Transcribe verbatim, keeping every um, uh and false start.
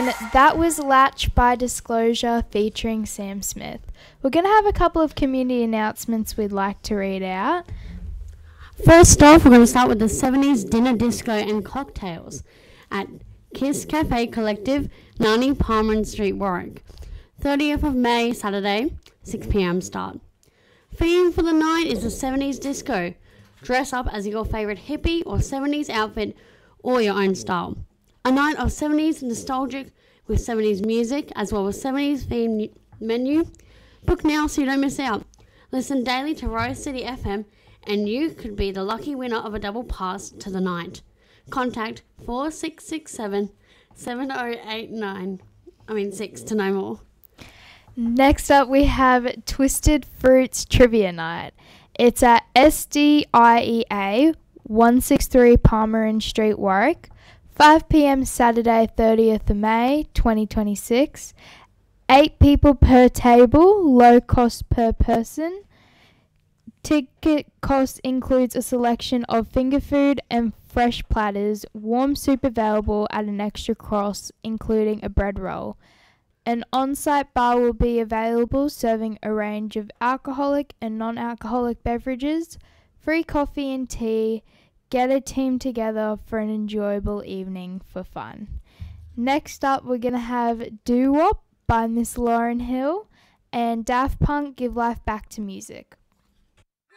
And that was Latch by Disclosure featuring Sam Smith. We're going to have a couple of community announcements we'd like to read out. First off, we're going to start with the seventies dinner disco and cocktails at Kiss Cafe Collective, ninety Palmer Street, Warwick. thirtieth of May, Saturday, six p.m. start. Theme for the night is the seventies disco. Dress up as your favourite hippie or seventies outfit or your own style. A night of seventies nostalgic with seventies music as well as seventies themed menu. Book now so you don't miss out. Listen daily to Rose City F M and you could be the lucky winner of a double pass to the night. Contact four six six seven, seven oh eight nine. I mean six to know more. Next up, we have Twisted Fruits Trivia Night. It's at S D I E A, one sixty-three Palmer Street, Warwick, five p.m. Saturday, thirtieth of May, twenty twenty-six. Eight people per table, low cost per person. Ticket cost includes a selection of finger food and fresh platters, warm soup available at an extra cost, including a bread roll. An on-site bar will be available serving a range of alcoholic and non-alcoholic beverages, free coffee and tea. Get a team together for an enjoyable evening for fun. Next up, we're going to have Doo Wop by Miss Lauryn Hill and Daft Punk Give Life Back to Music.